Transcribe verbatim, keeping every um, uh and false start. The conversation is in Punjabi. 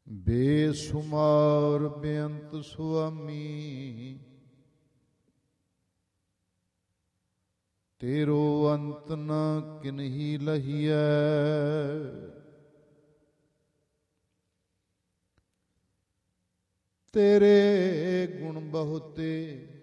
ਬੇਸੁਮਾਰ ਬੇਅੰਤ ਸੁਆਮੀ, ਤੇਰੋ ਅੰਤ ਨ ਕਿਨਹੀ ਲਹੀਐ। ਤੇਰੇ ਗੁਣ ਬਹੁਤੇ